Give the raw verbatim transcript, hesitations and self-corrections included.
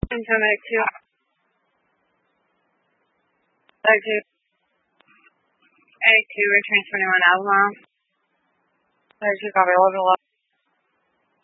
Into a medic two. Medic two. Medic two, we're transferring one Alabama. Medic two, copy, eleven eleven.